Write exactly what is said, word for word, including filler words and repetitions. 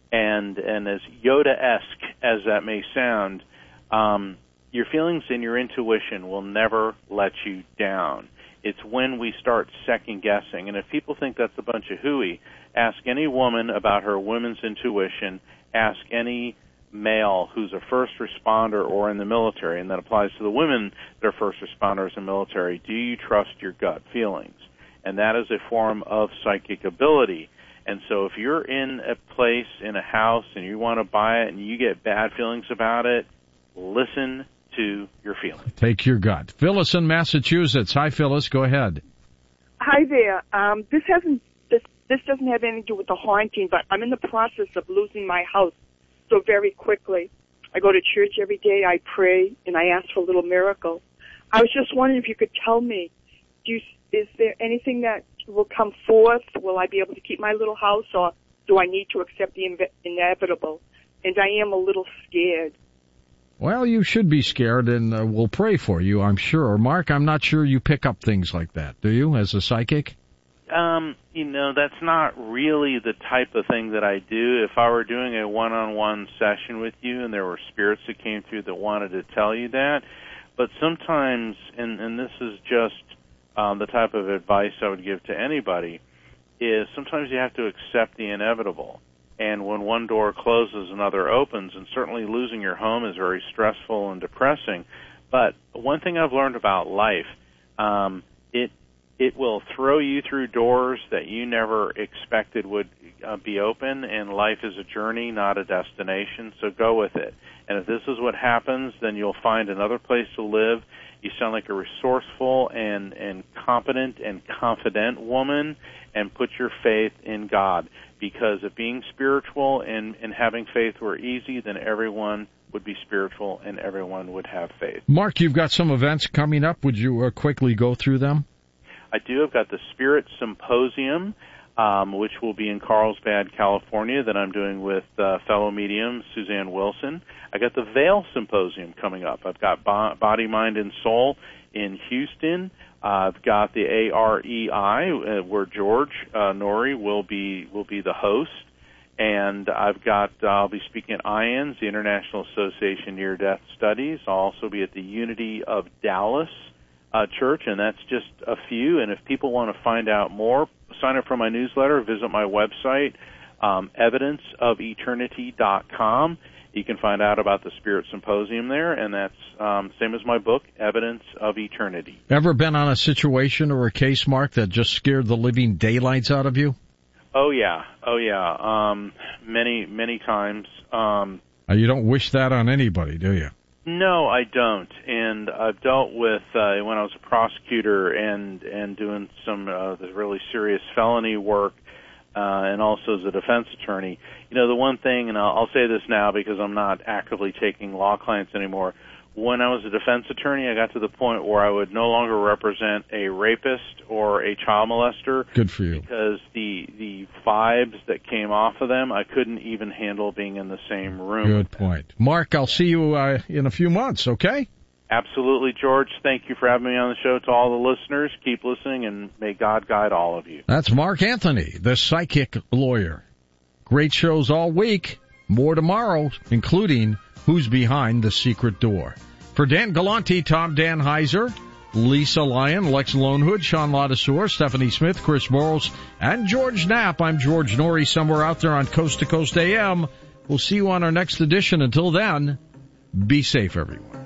And and as Yoda-esque as that may sound, um, your feelings and your intuition will never let you down. It's when we start second-guessing. And if people think that's a bunch of hooey, ask any woman about her women's intuition. Ask any male who's a first responder or in the military, and that applies to the women that are first responders and military. Do you trust your gut feelings? And that is a form of psychic ability. And so if you're in a place, in a house, and you want to buy it and you get bad feelings about it, listen to your feelings. Take your gut. Phyllis in Massachusetts. Hi, Phyllis. Go ahead. Hi there. Um, this hasn't this this doesn't have anything to do with the haunting, but I'm in the process of losing my house so very quickly. I go to church every day. I pray and I ask for a little miracle. I was just wondering if you could tell me, do you, is there anything that will come forth? Will I be able to keep my little house, or do I need to accept the inve- inevitable? And I am a little scared. Well, you should be scared, and uh, we'll pray for you, I'm sure. Mark, I'm not sure you pick up things like that, do you, as a psychic? Um, you know, that's not really the type of thing that I do. If I were doing a one-on-one session with you and there were spirits that came through that wanted to tell you that, but sometimes, and, and this is just um, the type of advice I would give to anybody, is sometimes you have to accept the inevitable. And when one door closes, another opens, and certainly losing your home is very stressful and depressing. But one thing I've learned about life, um, it it will throw you through doors that you never expected would uh, be open, and life is a journey, not a destination, so go with it. And if this is what happens, then you'll find another place to live. You sound like a resourceful and, and competent and confident woman, and put your faith in God. Because if being spiritual and, and having faith were easy, then everyone would be spiritual and everyone would have faith. Mark, you've got some events coming up. Would you uh, quickly go through them? I do. I've got the Spirit Symposium, um, which will be in Carlsbad, California, that I'm doing with uh, fellow medium Suzanne Wilson. I got the Veil Symposium coming up. I've got Bo- Body, Mind, and Soul in Houston. Uh, I've got the A R E I, uh, where George uh, Norrie will be will be the host, and I've got uh, I'll be speaking at I A N S, the International Association Near Death Studies. I'll also be at the Unity of Dallas uh, Church, and that's just a few. And if people want to find out more, sign up for my newsletter. Visit my website, um, evidence of eternity dot com. You can find out about the Spirit Symposium there, and that's um, same as my book, Evidence of Eternity. Ever been on a situation or a case, Mark, that just scared the living daylights out of you? Oh, yeah. Oh, yeah. Um, many, many times. Um, uh, you don't wish that on anybody, do you? No, I don't. And I've dealt with, uh, when I was a prosecutor and, and doing some uh, really serious felony work, Uh, and also as a defense attorney, you know, the one thing, and I'll, I'll say this now because I'm not actively taking law clients anymore, when I was a defense attorney, I got to the point where I would no longer represent a rapist or a child molester. Good for you. Because the the vibes that came off of them, I couldn't even handle being in the same room. Good point. Mark, I'll see you uh, in a few months, okay? Absolutely, George. Thank you for having me on the show. To all the listeners, keep listening, and may God guide all of you. That's Mark Anthony, the psychic lawyer. Great shows all week. More tomorrow, including Who's Behind the Secret Door. For Dan Galante, Tom Danheiser, Lisa Lyon, Lex Lonehood, Sean Ladisor, Stephanie Smith, Chris Morals, and George Knapp, I'm George Norrie, somewhere out there on Coast to Coast A M. We'll see you on our next edition. Until then, be safe, everyone.